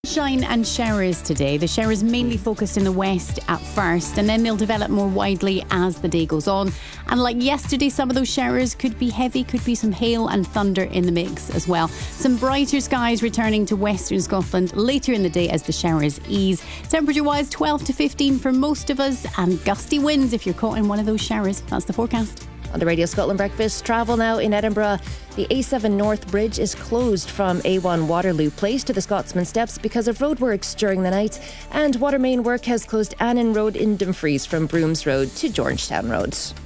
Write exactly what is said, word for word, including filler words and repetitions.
Shine and showers today. The showers mainly focused in the west at first, and then they'll develop more widely as the day goes on. And like yesterday, some of those showers could be heavy, could be some hail and thunder in the mix as well. Some brighter skies returning to western Scotland later in the day as the showers ease. Temperature wise, twelve to fifteen for most of us, and gusty winds if you're caught in one of those showers. That's the forecast. On the Radio Scotland Breakfast, travel now in Edinburgh. The A seven North Bridge is closed from A one Waterloo Place to the Scotsman Steps because of roadworks during the night. And water main work has closed Annan Road in Dumfries from Brooms Road to Georgetown Road.